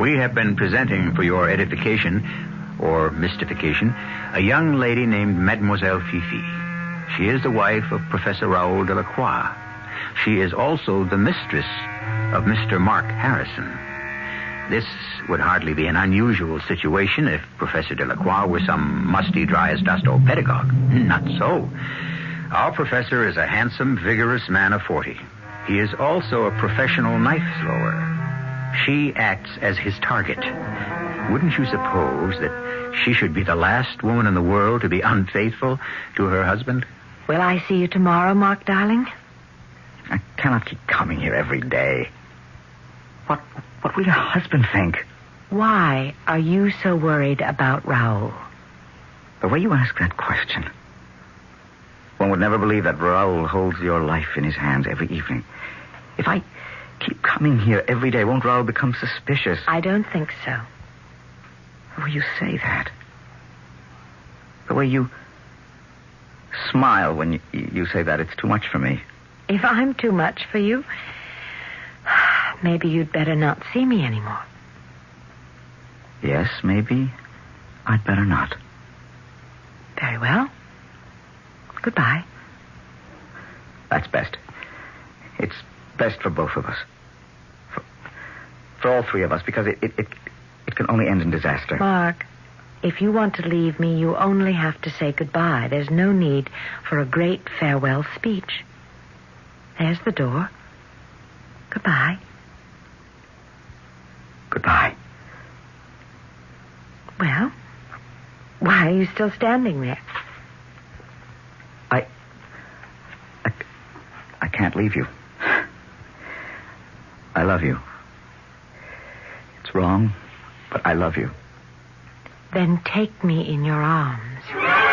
We have been presenting for your edification, or mystification, a young lady named Mademoiselle Fifi. She is the wife of Professor Raoul Delacroix. She is also the mistress of Mr. Mark Harrison. This would hardly be an unusual situation if Professor Delacroix were some musty, dry-as-dust old pedagogue. Not so. Our professor is a handsome, vigorous man of 40. He is also a professional knife thrower. She acts as his target. Wouldn't you suppose that she should be the last woman in the world to be unfaithful to her husband? Will I see you tomorrow, Mark, darling? I cannot keep coming here every day. What will your husband think? Why are you so worried about Raoul? The way you ask that question, one would never believe that Raoul holds your life in his hands every evening. If I keep coming here every day, won't Raoul become suspicious? I don't think so. The way you say that. The way you smile when you say that, it's too much for me. If I'm too much for you, maybe you'd better not see me anymore. Yes, maybe I'd better not. Very well. Goodbye. That's best. It's best for both of us. For all three of us, because it can only end in disaster. Mark, if you want to leave me, you only have to say goodbye. There's no need for a great farewell speech. There's the door. Goodbye. Goodbye. Well, why are you still standing there? I can't leave you. I love you. It's wrong, but I love you. Then take me in your arms.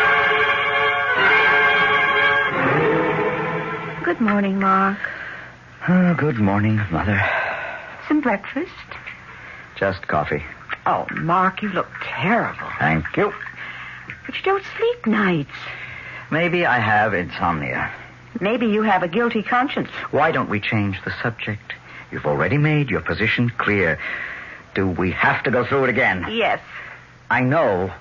Good morning, Mark. Oh, good morning, Mother. Some breakfast? Just coffee. Oh, Mark, you look terrible. Thank you. But you don't sleep nights. Maybe I have insomnia. Maybe you have a guilty conscience. Why don't we change the subject? You've already made your position clear. Do we have to go through it again? Yes. I know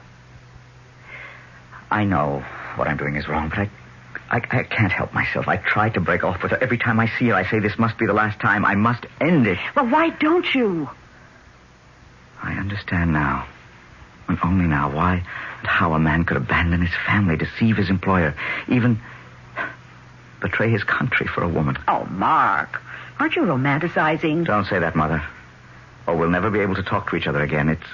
what I'm doing is wrong, but I can't help myself. I try to break off with her. Every time I see her, I say this must be the last time. I must end it. Well, why don't you? I understand now, and only now, why and how a man could abandon his family, deceive his employer, even betray his country for a woman. Oh, Mark, aren't you romanticizing? Don't say that, Mother. Or we'll never be able to talk to each other again. It's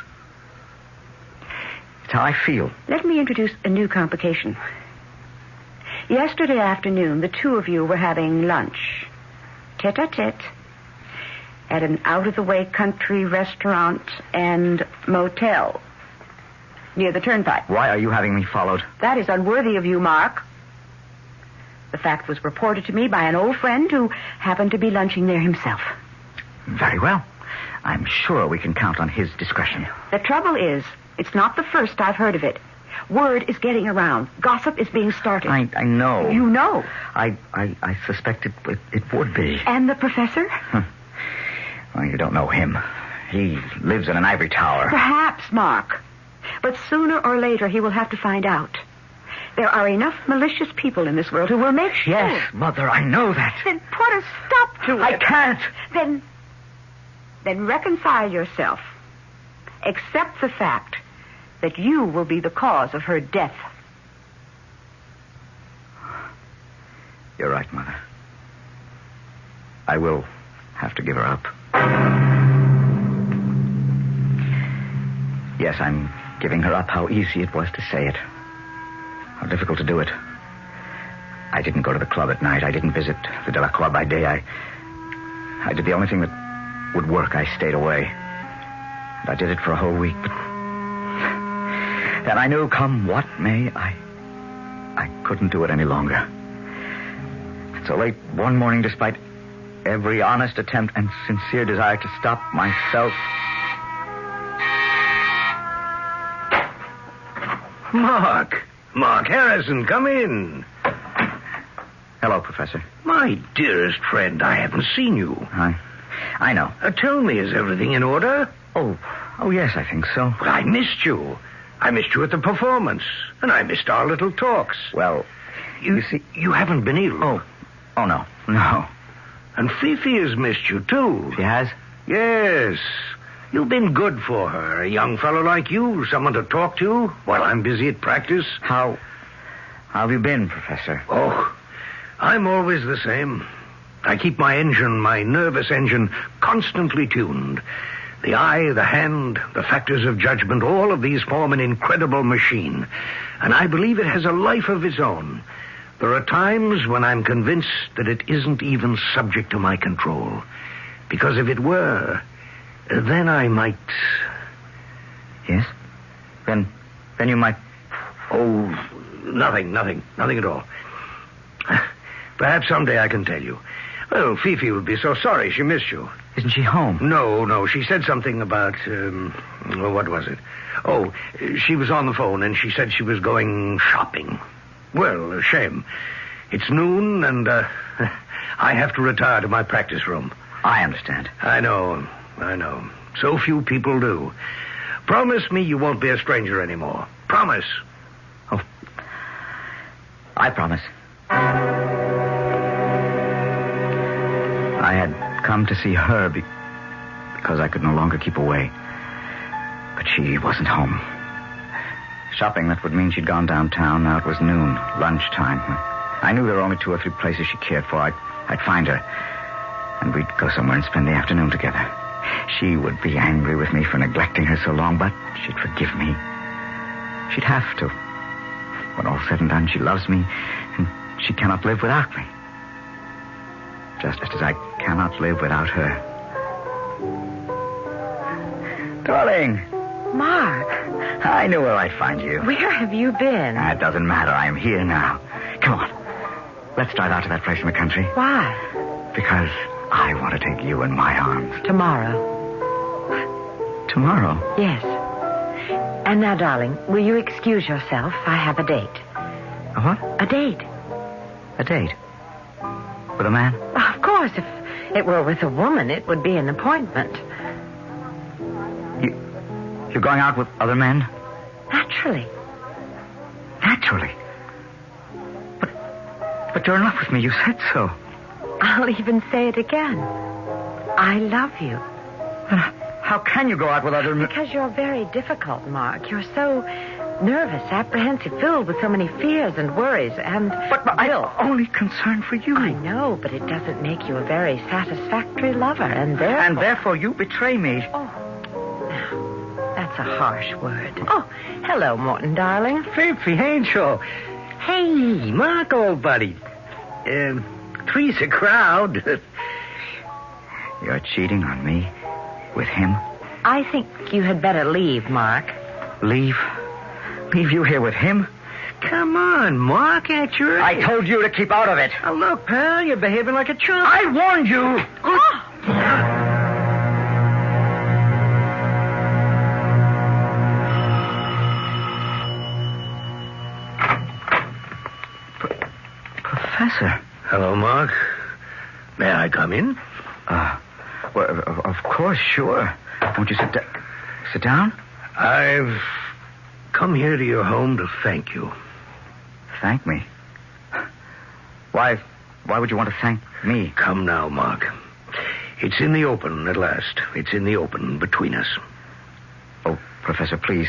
how I feel. Let me introduce a new complication. Yesterday afternoon, the two of you were having lunch, tete-a-tete, at an out-of-the-way country restaurant and motel near the turnpike. Why are you having me followed? That is unworthy of you, Mark. The fact was reported to me by an old friend who happened to be lunching there himself. Very well. I'm sure we can count on his discretion. The trouble is, it's not the first I've heard of it. Word is getting around. Gossip is being started. I know. You know. I suspect it would be. And the professor? Well, you don't know him. He lives in an ivory tower. Perhaps, Mark. But sooner or later he will have to find out. There are enough malicious people in this world who will make sure. Yes, Mother, I know that. Then put a stop to it. I can't. Then reconcile yourself. Accept the fact that you will be the cause of her death. You're right, Mother. I will have to give her up. Yes, I'm giving her up. How easy it was to say it. How difficult to do it. I didn't go to the club at night. I didn't visit the Delacroix by day. I did the only thing that would work. I stayed away. And I did it for a whole week. But then I knew, come what may, I couldn't do it any longer. And so late one morning, despite every honest attempt and sincere desire to stop myself... Mark Harrison, come in. Hello, Professor. My dearest friend, I haven't seen you. I know. Tell me, is everything in order? Oh, yes, I think so. But I missed you. I missed you at the performance. And I missed our little talks. Well, you see... You haven't been ill. Oh, no. No. And Fifi has missed you, too. She has? Yes. You've been good for her. A young fellow like you, someone to talk to while I'm busy at practice. How have you been, Professor? Oh, I'm always the same. I keep my nervous engine, constantly tuned. The eye, the hand, the factors of judgment, all of these form an incredible machine. And I believe it has a life of its own. There are times when I'm convinced that it isn't even subject to my control. Because if it were, then I might... Yes? Then you might... Oh, nothing at all. Perhaps someday I can tell you. Well, Fifi will be so sorry she missed you. Isn't she home? No. She said something about... what was it? Oh, she was on the phone and she said she was going shopping. Well, a shame. It's noon and I have to retire to my practice room. I understand. I know. So few people do. Promise me you won't be a stranger anymore. Promise. Oh, I promise. I had come to see her because I could no longer keep away. But she wasn't home. Shopping, that would mean she'd gone downtown. Now it was noon, lunchtime. I knew there were only 2 or 3 places she cared for. I'd find her. And we'd go somewhere and spend the afternoon together. She would be angry with me for neglecting her so long, but she'd forgive me. She'd have to. When all's said and done, she loves me, and she cannot live without me. Just as I cannot live without her. Darling. Mark. I knew where I'd find you. Where have you been? It doesn't matter. I am here now. Come on. Let's drive out to that place in the country. Why? Because I want to take you in my arms. Tomorrow. Tomorrow? Yes. And now, darling, will you excuse yourself? I have a date. A what? A date. A date? With a man? Of course, if it were with a woman, it would be an appointment. You're going out with other men? Naturally. Naturally? But you're in love with me. You said so. I'll even say it again. I love you. How can you go out with other men? Because you're very difficult, Mark. You're so nervous, apprehensive, filled with so many fears and worries, and... But I'm only concerned for you. I know, but it doesn't make you a very satisfactory lover, and therefore... And therefore you betray me. Oh, now, that's a harsh word. Oh, hello, Morton, darling. Fifi, Angel. Hey, Mark, old buddy. Three's a crowd. You're cheating on me with him? I think you had better leave, Mark. Leave? Leave you here with him? Come on, Mark, act your age. I told you to keep out of it. Now, look, pal, you're behaving like a chump. I warned you. Oh! Professor. Hello, Mark. May I come in? Well, of course, sure. Won't you sit down? I've come here to your home to thank you. Thank me? Why would you want to thank me? Come now, Mark. It's in the open at last. It's in the open between us. Oh, Professor, please.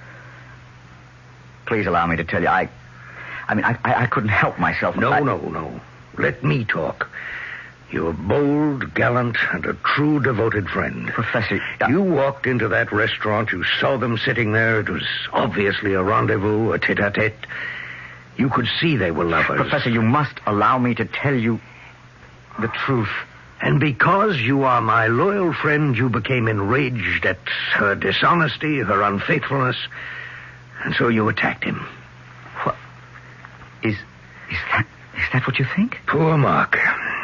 Please allow me to tell you, I couldn't help myself. No. Let me talk. You're bold, gallant, and a true devoted friend. Professor... You walked into that restaurant. You saw them sitting there. It was obviously a rendezvous, a tete-a-tete. You could see they were lovers. Professor, you must allow me to tell you the truth. And because you are my loyal friend, you became enraged at her dishonesty, her unfaithfulness, and so you attacked him. What? Is that what you think? Poor Mark.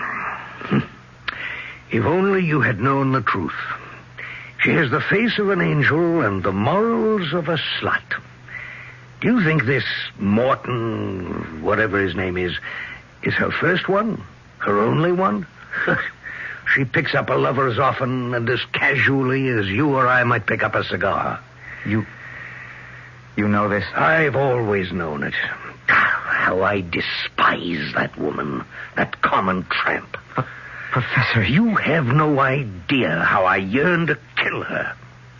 If only you had known the truth. She has the face of an angel and the morals of a slut. Do you think this Morton, whatever his name is her first one? Her only one? She picks up a lover as often and as casually as you or I might pick up a cigar. You know this? I've always known it. How I despise that woman, that common tramp. Professor, You have no idea how I yearn to kill her.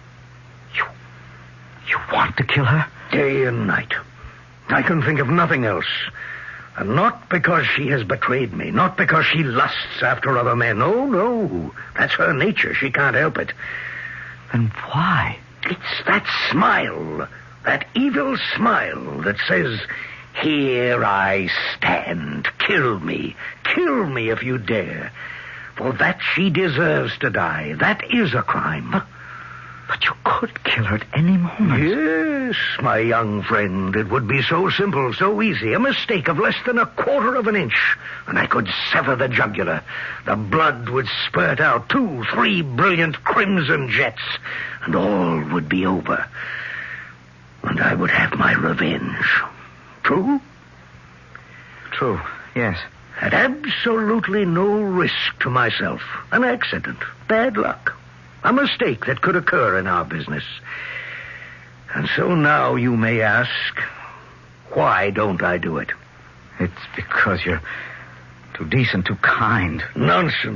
You want to kill her? Day and night. I can think of nothing else. And not because she has betrayed me, not because she lusts after other men. Oh, no. That's her nature. She can't help it. Then why? It's that smile, that evil smile that says, "Here I stand. Kill me. Kill me if you dare. For that she deserves to die. That is a crime." But you could kill her at any moment. Yes, my young friend. It would be so simple, so easy. A mistake of less than a quarter of an inch, and I could sever the jugular. The blood would spurt out 2, 3 brilliant crimson jets, and all would be over. And I would have my revenge. True? True, yes. At absolutely no risk to myself. An accident. Bad luck. A mistake that could occur in our business. And so now you may ask, why don't I do it? It's because you're too decent, too kind. Nonsense.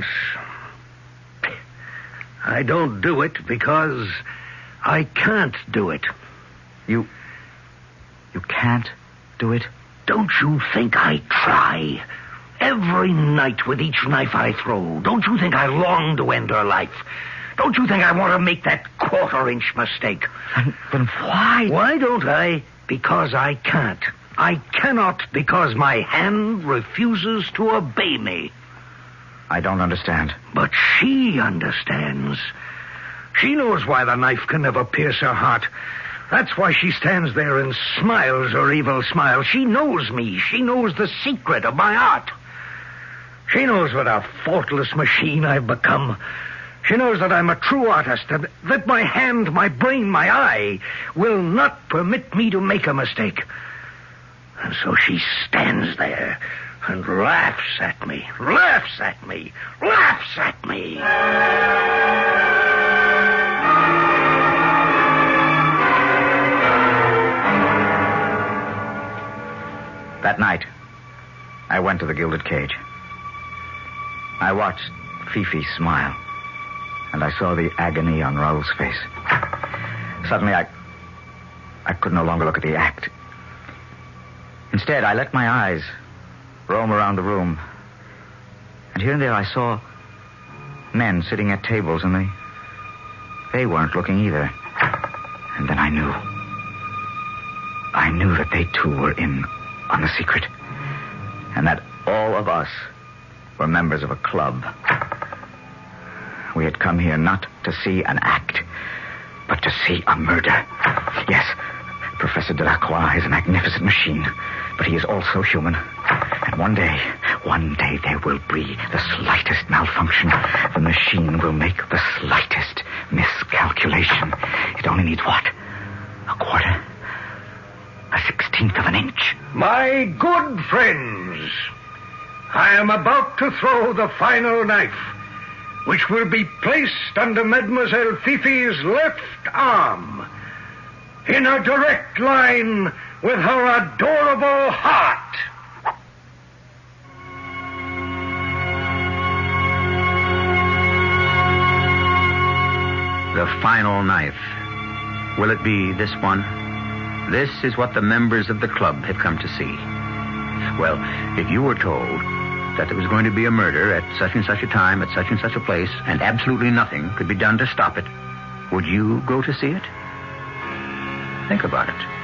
I don't do it because I can't do it. You can't do it? Don't you think I try? Every night with each knife I throw. Don't you think I long to end her life? Don't you think I want to make that quarter-inch mistake? Then why? Why don't I? Because I can't. I cannot because my hand refuses to obey me. I don't understand. But she understands. She knows why the knife can never pierce her heart. That's why she stands there and smiles her evil smile. She knows me. She knows the secret of my art. She knows what a faultless machine I've become. She knows that I'm a true artist, and that my hand, my brain, my eye will not permit me to make a mistake. And so she stands there and laughs at me, laughs at me, laughs at me. That night, I went to the Gilded Cage. I watched Fifi smile, and I saw the agony on Raoul's face. Suddenly, I could no longer look at the act. Instead, I let my eyes roam around the room, and here and there I saw men sitting at tables, and they weren't looking either. And then I knew that they too were in on the secret, and that all of us were members of a club. We had come here not to see an act, but to see a murder. Yes, Professor Delacroix is a magnificent machine, but he is also human. And one day there will be the slightest malfunction. The machine will make the slightest miscalculation. It only needs what? A quarter? A 16th of an inch? My good friends, I am about to throw the final knife, which will be placed under Mademoiselle Fifi's left arm, in a direct line with her adorable heart. The final knife. Will it be this one? This is what the members of the club have come to see. Well, if you were told that there was going to be a murder at such and such a time, at such and such a place, and absolutely nothing could be done to stop it, would you go to see it? Think about it.